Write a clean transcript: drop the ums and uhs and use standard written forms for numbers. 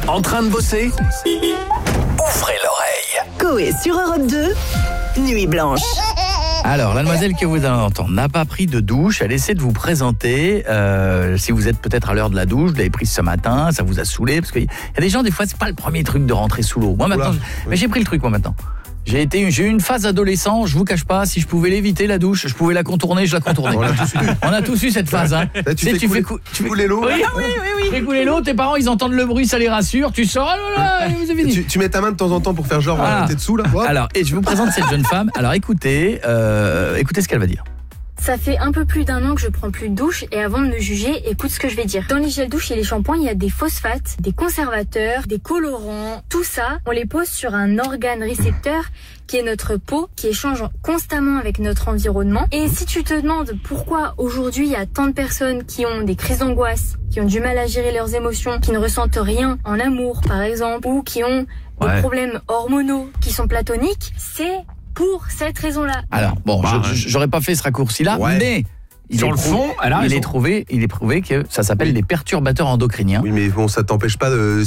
En train de bosser? Ouvrez l'oreille. Coé sur Europe 2, Nuit Blanche. Alors, la demoiselle que vous allez entendre n'a pas pris de douche. Elle essaie de vous présenter. Si vous êtes peut-être à l'heure de la douche, vous l'avez prise ce matin, ça vous a saoulé. Parce qu'il y a des gens, des fois, c'est pas le premier truc de rentrer sous l'eau. Moi, maintenant, mais j'ai pris le truc, moi, maintenant. J'ai eu une phase adolescent, je vous cache pas, si je pouvais l'éviter la douche, je pouvais la contourner, je la contournais. On a tous eu cette phase, hein. Là, tu fais couler l'eau. Oui. Tu fais couler l'eau, tes parents ils entendent le bruit, ça les rassure, tu sors, oh là là, vous avez fini. Tu mets ta main de temps en temps pour faire genre t'es dessous là. Alors, et je vous présente cette jeune femme. Alors écoutez ce qu'elle va dire. Ça fait un peu plus d'1 an que je prends plus de douche et avant de me juger, écoute ce que je vais dire. Dans les gels douche et les shampoings, il y a des phosphates, des conservateurs, des colorants. Tout ça, on les pose sur un organe récepteur qui est notre peau, qui échange constamment avec notre environnement. Et si tu te demandes pourquoi aujourd'hui il y a tant de personnes qui ont des crises d'angoisse, qui ont du mal à gérer leurs émotions, qui ne ressentent rien en amour par exemple, ou qui ont des problèmes hormonaux qui sont platoniques, c'est pour cette raison-là. Alors, bon, j'aurais pas fait ce raccourci-là, mais Sur le fond, il est prouvé que ça s'appelle des perturbateurs endocriniens. Oui, mais bon, ça t'empêche pas de